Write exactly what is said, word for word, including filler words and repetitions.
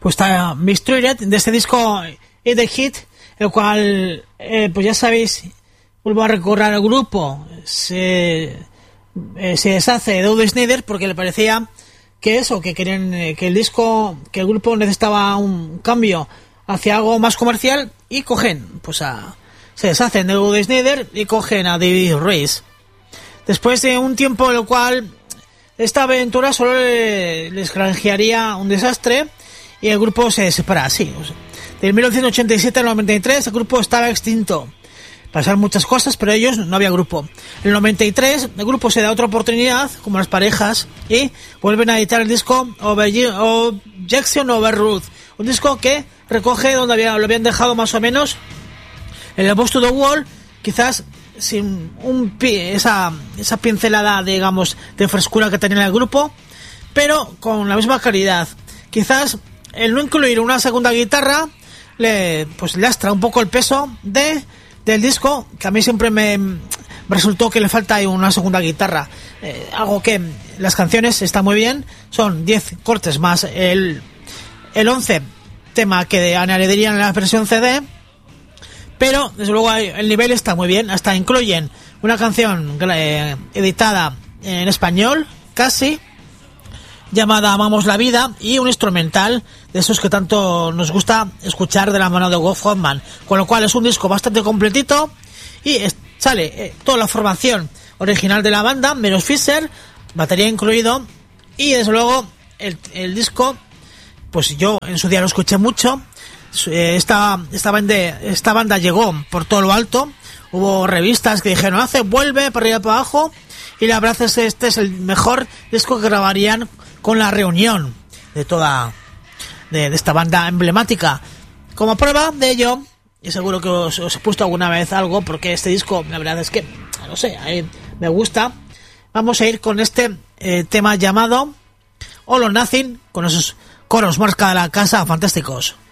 pues está Mistreated, de este disco Eat the Hit, el cual, eh, pues ya sabéis, vuelvo a recordar al grupo, se, eh, se deshace de Dee Snider porque le parecía que eso, que querían, eh, que el disco, que el grupo necesitaba un cambio hacia algo más comercial y cogen, pues a, se deshacen de Dee Snider y cogen a David Rees. Después de un tiempo en el cual esta aventura solo le, les granjearía un desastre y el grupo se separa así. O sea, de mil novecientos ochenta y siete al noventa y tres el grupo estaba extinto. Pasaron muchas cosas, pero ellos no había grupo. En el noventa y tres el grupo se da otra oportunidad, como las parejas, y vuelven a editar el disco Objection Overruled, un disco que recoge donde había, lo habían dejado más o menos en el Box to the Wall, quizás sin un esa esa pincelada, digamos, de frescura que tenía el grupo, pero con la misma calidad. Quizás el no incluir una segunda guitarra le pues lastra un poco el peso de del disco, que a mí siempre me, me resultó que le falta una segunda guitarra, eh, algo que las canciones están muy bien, son diez cortes más el el once tema que añadirían en la versión C D, pero desde luego el nivel está muy bien. Hasta incluyen una canción eh, editada en español casi, llamada Amamos la Vida, y un instrumental de esos que tanto nos gusta escuchar de la mano de Wolf Hoffman, con lo cual es un disco bastante completito y es, sale eh, toda la formación original de la banda menos Fisher, batería incluido, y desde luego el, el disco, pues yo en su día lo escuché mucho. Esta, esta, banda, esta banda llegó por todo lo alto, hubo revistas que dijeron hace, vuelve para arriba para abajo, y la verdad es que este es el mejor disco que grabarían con la reunión de toda de, de esta banda emblemática. Como prueba de ello, y seguro que os, os he puesto alguna vez algo, porque este disco la verdad es que no sé, a mí me gusta. Vamos a ir con este eh, tema llamado All or Nothing, con esos coros marca de la casa fantásticos.